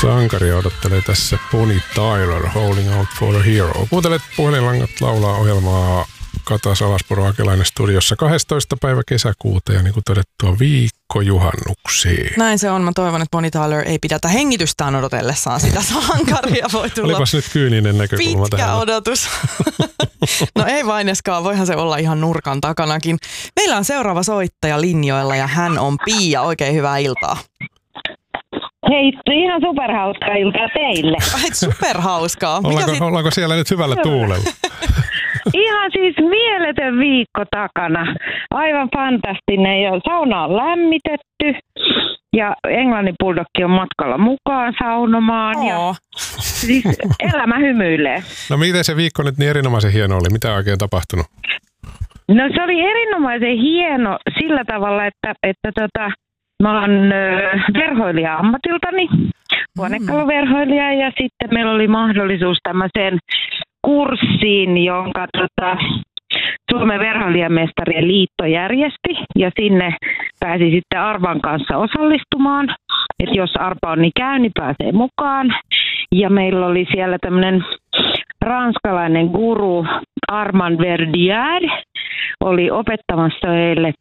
Sankari odottelee tässä Bonnie Tyler, Holding Out for a Hero. Kuuntelet Puhelinlangat laulaa ohjelmaa Kata Salaspuro Akelainen studiossa 12. päivä kesäkuuta ja niin kuin todettua viikko juhannuksiin. Näin se on. Mä toivon, että Bonnie Tyler ei pidätä hengitystään odotellessaan sitä sankaria. Voi tulla olipas nyt kyyninen näkökulma pitkä tähän. odotus. No ei vaineskaan, voihan se olla ihan nurkan takanakin. Meillä on seuraava soittaja linjoilla ja hän on Pia. Oikein hyvää iltaa. Hei, ihan superhauskaa iltaa teille. Ai, superhauskaa. Ollaanko siellä nyt hyvällä tuulella? Ihan siis mieletön viikko takana. Aivan fantastinen. Ja sauna on lämmitetty. Ja Englannin bulldogki on matkalla mukaan saunomaan. Ja siis elämä hymyilee. No miten se viikko nyt niin erinomaisen hieno oli? Mitä on oikein tapahtunut? No se oli erinomaisen hieno sillä tavalla, että mä oon verhoilija ammatiltani, huonekaluverhoilija, ja sitten meillä oli mahdollisuus tämmöiseen kurssiin, jonka Suomen verhoilijamestarien liitto järjesti, ja sinne pääsi sitten Arvan kanssa osallistumaan, että jos Arpa on niin käy, niin pääsee mukaan. Ja meillä oli siellä tämmöinen ranskalainen guru Armand Verdier, oli opettamassa meille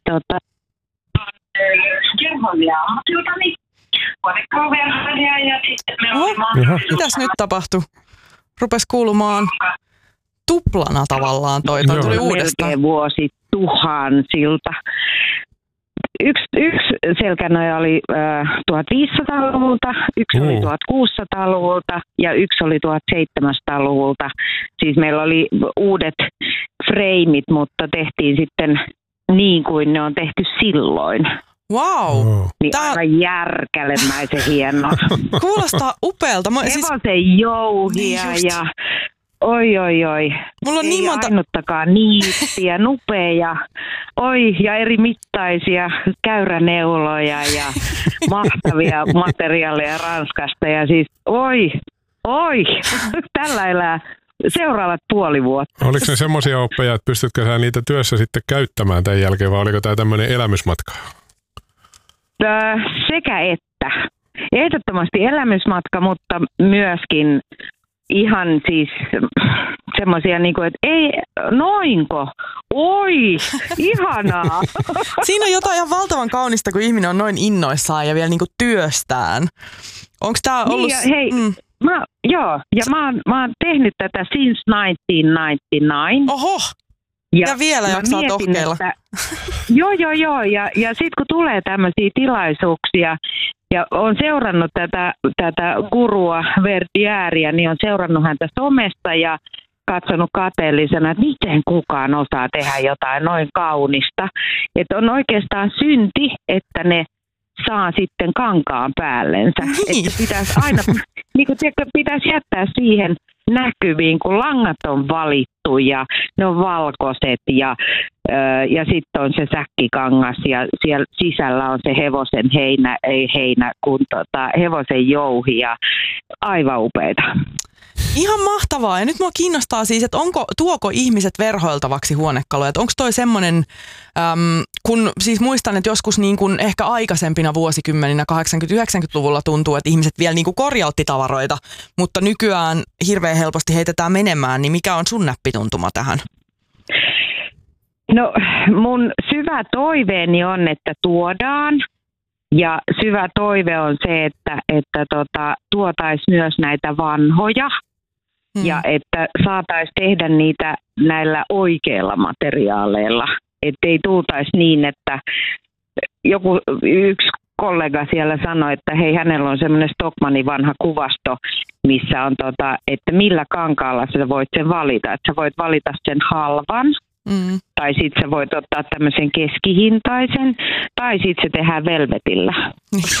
verhoilija ammatiltani, huonekaluverhoilija, ja sitten meillä oli mahdollisuus. Mitäs nyt tapahtui? Rupesi kuulumaan tuplana tavallaan toi tuli uudestaan. Melkein vuosi tuhansilta. Yksi selkänoja oli 1500-luvulta, yksi oli 1600-luvulta ja yksi oli 1700-luvulta. Siis meillä oli uudet freimit, mutta tehtiin sitten niin kuin ne on tehty silloin. Wow. Niin aivan järkälemäisen hienoa. Kuulostaa upealta. Hevosen jouhia ja oi. Mulla on ei niin monta ainuttakaan niittiä, nupeja, ja eri mittaisia käyräneuloja ja mahtavia materiaaleja Ranskasta. Ja siis tällä elää seuraavat puoli vuotta. Oliko ne semmoisia oppeja, että pystytkö sä niitä työssä sitten käyttämään tämän jälkeen, vai oliko tämä tämmöinen elämysmatka? Sekä että. Ehdottomasti elämysmatka, mutta myöskin ihan siis semmoisia, niin kuin, että ei, noinko? Oi, ihanaa. Siinä on jotain ihan valtavan kaunista, kun ihminen on noin innoissaan ja vielä niin kuin työstään. Onko tämä ollut... Niin, mä oon tehnyt tätä since 1999. Oho! Ja vielä jaksaa tohkeilla. Joo. Ja sitten kun tulee tämmöisiä tilaisuuksia, ja olen seurannut tätä gurua Verdieria, niin on seurannut häntä somesta ja katsonut kateellisena, että miten kukaan osaa tehdä jotain noin kaunista. Että on oikeastaan synti, että ne saa sitten kankaan päällensä. Niin. Että pitäisi aina, niin kuin tiedätkö, pitäisi jättää siihen näkyviin, kun langat on valittu ja ne on valkoiset ja sitten on se säkkikangas ja siellä sisällä on se hevosen hevosen jouhi ja aivan upeita. Ihan mahtavaa. Ja nyt mua kiinnostaa siis, että tuoko ihmiset verhoiltavaksi huonekaluja? Onko toi semmoinen, kun siis muistan, että joskus niin kuin ehkä aikaisempina vuosikymmeninä 80-90-luvulla tuntuu, että ihmiset vielä niin kuin korjautti tavaroita, mutta nykyään hirveän helposti heitetään menemään, niin mikä on sun näppituntuma tähän? No mun syvä toiveeni on, että tuodaan. Ja syvä toive on se, että tuotaisiin myös näitä vanhoja ja että saataisiin tehdä niitä näillä oikeilla materiaaleilla. Että ei tultaisi niin, että yksi kollega siellä sanoi, että hei, hänellä on semmoinen Stockmannin vanha kuvasto, missä on, että millä kankaalla sä voit sen valita. Että sä voit valita sen halvan. Tai sitten sä voit ottaa tämmöisen keskihintaisen, tai sitten se tehdään velvetillä.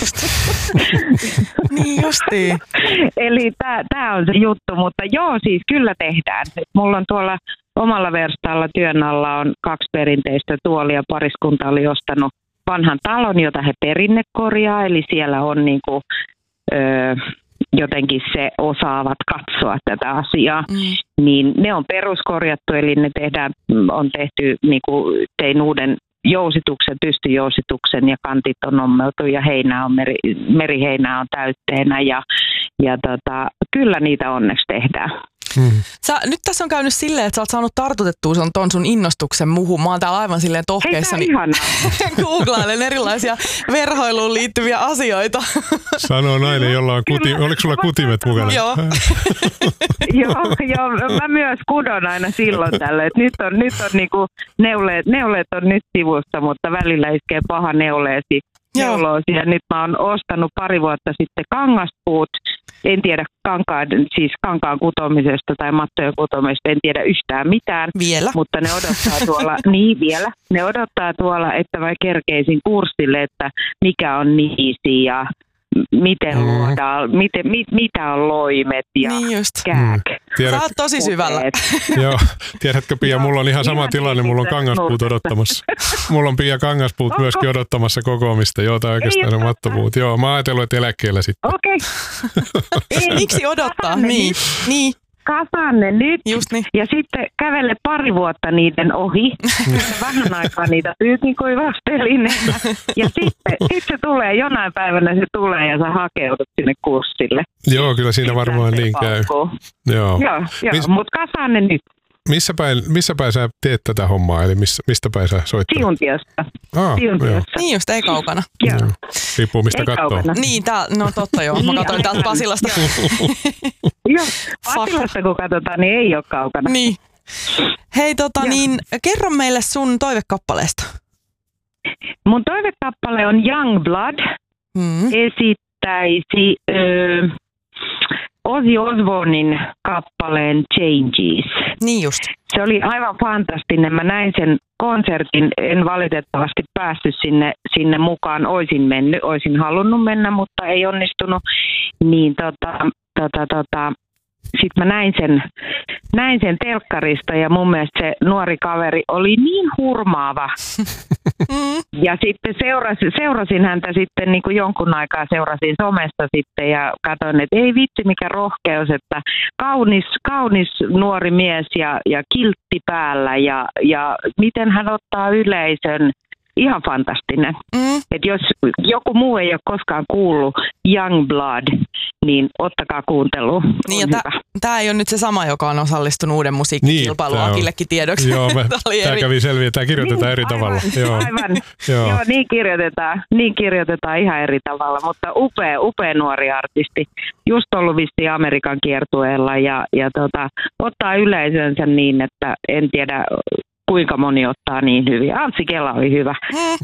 Niin justiin. Eli tää on se juttu, mutta joo, siis kyllä tehdään. Mulla on tuolla omalla verstaalla työn alla on 2 perinteistä tuolia. Pariskunta oli ostanut vanhan talon, jota he perinnekorjaa, eli siellä on niinku... jotenkin se osaavat katsoa tätä asiaa, niin ne on peruskorjattu, eli ne on tehty, niin kuin tein uuden pystyjousituksen ja kantit on ommeltu ja heinää on meriheinää on täytteenä ja kyllä niitä onneksi tehdään. Nyt tässä on käynyt silleen, että sä oot saanut tartutettua ton sun innostuksen muhun. Mä oon täällä aivan silleen tohkeissani. Googlailen erilaisia verhoiluun liittyviä asioita. Sanoo nainen, jolla on oliko sulla kutimet mukana? Joo. Joo, mä myös kudon aina silloin tällöin. Nyt on niinku neuleet on nyt sivussa, mutta välillä iskee paha neuloosi. Ja nyt mä oon ostanut pari vuotta sitten kangaspuut. En tiedä kankaan kutomisesta tai mattojen kutomisesta, en tiedä yhtään mitään. Vielä? Mutta ne odottaa tuolla, vielä. Ne odottaa tuolla, että mä kerkeisin kurssille, että mikä on niisi ja miten luodaan, mitä on loimet ja kääk. Sä oot tosi syvällä. Joo, tiedätkö Pia, mulla on ihan sama tilanne, mulla on kangaspuut odottamassa. Mulla on Pia kangaspuut myöskin odottamassa kokoamista, tai oikeastaan ne mattopuut. Joo, mä oon ajatellut, että eläkkeellä sitten. Okei. Miksi odottaa? Niin. Kasaan ne nyt niin. Ja sitten kävele pari vuotta niiden ohi. Vähän aikaa niitä pyykinkuivastelin. Ja sitten se tulee, jonain päivänä se tulee ja sä hakeudut sinne kurssille. Joo, kyllä siinä varmaan niin käy. Joo, mutta kasaan ne nyt. Missä päin sä teet tätä hommaa, eli mistä päin sä soittaa? Siuntiosta. Niin just, ei kaukana. Joo. Riippuu mistä katsoo. Niin, no totta joo. Mä katsoin täältä Pasilasta. Joo, Pasilasta kun katsotaan, niin ei ole kaukana. Niin. Hei, niin kerro meille sun toivekappaleesta. Mun toivekappale on Youngblood. Esittäisi Ozzy Osbournin kappaleen Changes. Niin just. Se oli aivan fantastinen. Mä näin sen konsertin. En valitettavasti päässyt sinne mukaan. Oisin halunnut mennä, mutta ei onnistunut. Niin sitten mä näin sen telkkarista ja mun mielestä se nuori kaveri oli niin hurmaava. Ja sitten seurasin häntä sitten niin kuin jonkun aikaa seurasin somesta sitten ja katsoin, että ei vitsi mikä rohkeus, että kaunis nuori mies ja kiltti päällä ja miten hän ottaa yleisön. Ihan fantastinen. Että jos joku muu ei ole koskaan kuullut Youngblood, niin ottakaa kuunteluun. Niin, tämä ei ole nyt se sama, joka on osallistunut uuden musiikkikilpailuun Akillekin tiedoksi. Joo, tämä kävi selviä. Tämä kirjoitetaan eri tavalla. Aivan. Joo, niin kirjoitetaan ihan eri tavalla, mutta upea nuori artisti. Just ollut vissiin Amerikan kiertueella ja ottaa yleisönsä niin, että en tiedä kuinka moni ottaa niin hyvin. Anssi Kela oli hyvä.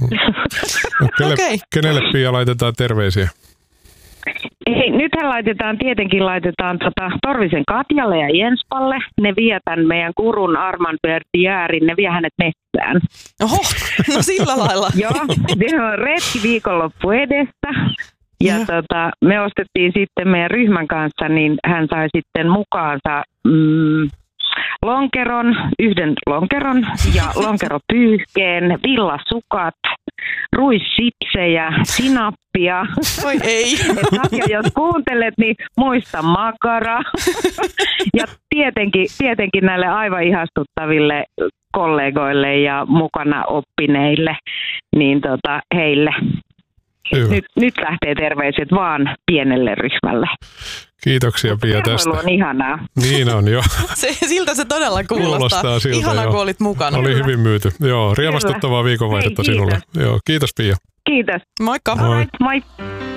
Kenelle Pia laitetaan terveisiä? Hei, nythän laitetaan Torvisen Katjalle ja Jenspalle. Ne vie tämän meidän kurun Armand Bertierin, ne vie hänet metsään. Oho, no sillä lailla. Joo, se on retki viikonloppu edestä. Ja me ostettiin sitten meidän ryhmän kanssa, niin hän sai sitten mukaansa yhden lonkeron ja lonkeropyyhkeen, villasukat, ruissipsejä, sinappia. Oi ei. Katja, jos kuuntelet, niin muista makara. Ja tietenkin näille aivan ihastuttaville kollegoille ja mukana oppineille, niin heille. Nyt lähtee terveiset vaan pienelle ryhmälle. Kiitoksia Pia tästä. On ihanaa. Niin on jo. Siltä se todella kuulostaa. Siltä, ihanaa, kun olit mukana. Oli hyvin myyty. Joo, riemastuttavaa viikonvaihdetta sinulle. Joo, kiitos Pia. Kiitos. Moikka. Moi. Moi.